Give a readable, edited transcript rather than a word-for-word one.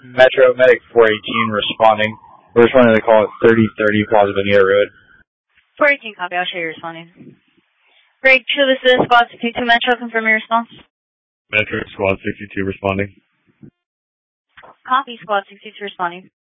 Metro Medic 418 responding. We're responding to the call at 3030 Plaza Bonita Road. 418 copy, I'll show you responding. Greg 2, this is Squad 62 Metro, confirm your response. Metro Squad 62 responding. Copy, Squad 62 responding.